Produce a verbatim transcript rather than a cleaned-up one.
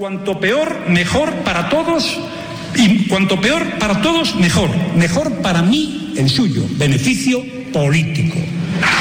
Cuanto peor, mejor para todos, y cuanto peor para todos, mejor. Mejor para mí, el suyo, beneficio político.